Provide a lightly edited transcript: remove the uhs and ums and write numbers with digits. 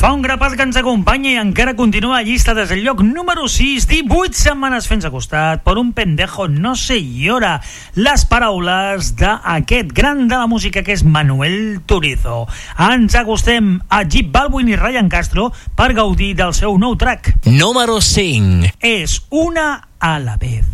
Fa un grapat que ens acompanya i encara continua a llista des del lloc número 6, 18 setmanes fent a costat, por un pendejo no se llora. Les paraules d'aquest gran de la música que és Manuel Turizo. Ens acostem a J Balvin i Ryan Castro per gaudir del seu nou track. Número 5. És una a la vez.